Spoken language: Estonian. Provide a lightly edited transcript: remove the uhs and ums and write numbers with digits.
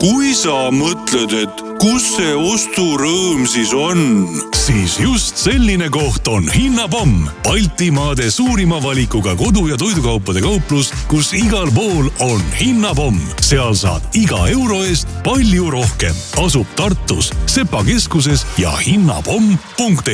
kui sa mõtled, et kus see osturõõm siis on, siis just selline koht on Hinnapomm. Baltimaade suurima valikuga kodu- ja toidukaupade kauplus, kus igal pool on Hinnapomm. Seal saad iga euro eest palju rohkem. Asub Tartus, Sepa keskuses ja hinnapomm.ee.